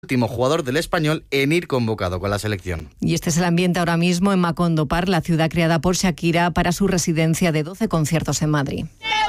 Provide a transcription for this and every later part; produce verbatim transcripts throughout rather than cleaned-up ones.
último jugador del Español en ir convocado con la selección. Y este es el ambiente ahora mismo en Macondo Park, la ciudad creada por Shakira para su residencia de doce conciertos en Madrid.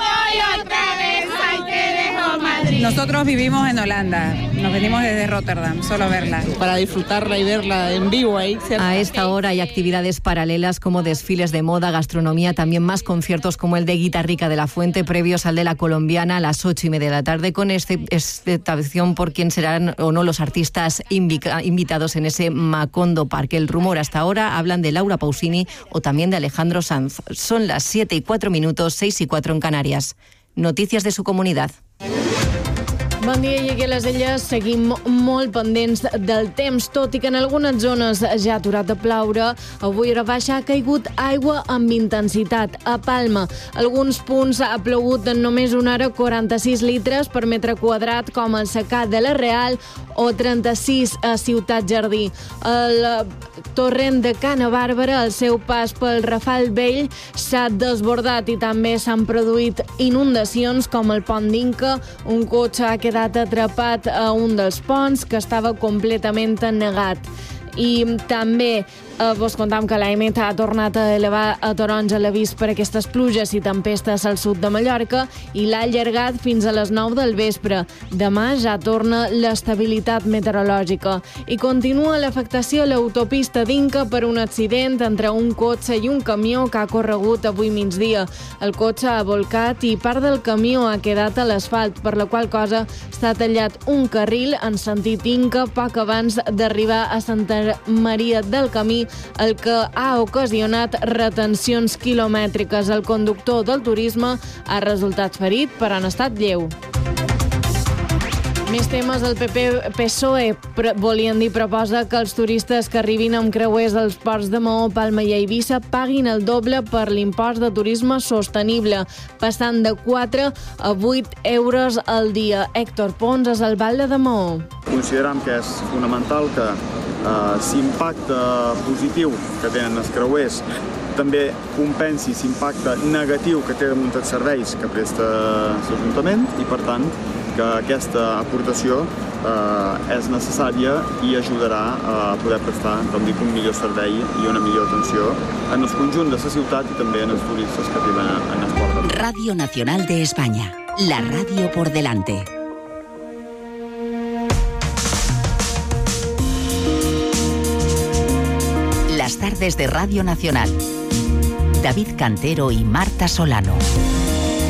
Nosotros vivimos en Holanda, nos venimos desde Rotterdam, solo a verla. Para disfrutarla y verla en vivo ahí. ¿Cierto? A esta hora hay actividades paralelas como desfiles de moda, gastronomía, también más conciertos como el de Guitarrica de la Fuente, previos al de la Colombiana a las ocho y media de la tarde, con excepción por quién serán o no los artistas invica, invitados en ese Macondo Park. El rumor hasta ahora hablan de Laura Pausini o también de Alejandro Sanz. Son las siete y cuatro minutos, seis y cuatro en Canarias. Noticias de su comunidad. Bon dia, i aquí a les Illes seguim molt pendents del temps, tot i que en algunes zones ja ha aturat de ploure. Avui a baixa ha caigut aigua amb intensitat. A Palma, alguns punts ha plogut en només una hora quaranta-sis litres per metre quadrat, com el secà de la Real, o trenta-sis a Ciutat Jardí. El torrent de Cana Bàrbara, al seu pas pel Rafal Vell, s'ha desbordat i també s'han produït inundacions com el pont d'Inca. Un cotxe ha quedat atrapat a un dels ponts que estava completament anegat. I també eh, vos contam que l'AEMET ha tornat a elevar a taronja l'avís per aquestes pluges i tempestes al sud de Mallorca i l'ha allargat fins a les nou del vespre. Demà ja torna l'estabilitat meteorològica i continua l'afectació a l'autopista d'Inca per un accident entre un cotxe i un camió que ha corregut avui migdia. El cotxe ha volcat i part del camió ha quedat a l'asfalt, per la qual cosa està tallat un carril en sentit Inca poc abans d'arribar a Santa Maria del Camí, el que ha ocasionat retencions quilomètriques. El conductor del turisme ha resultat ferit, però en estat lleu. Més temes, el P P P S O E volien dir proposa que els turistes que arribin amb creuers als ports de Maó, Palma i Eivissa paguin el doble per l'impost de turisme sostenible, passant de quatre a vuit euros al dia. Héctor Pons, és al Batlle de Maó. Considerem que és fonamental que Uh, si l'impacte positiu que tenen els creuers també compensi l'impacte negatiu que té damunt els serveis que presta l'Ajuntament i, per tant, que aquesta aportació uh, és necessària i ajudarà a poder prestar, com dic, un millor servei i una millor atenció en el conjunt de la ciutat i també en els turistes que arriben en el port. Radio Nacional de España, la radio por delante. Las tardes de Radio Nacional. David Cantero y Marta Solano.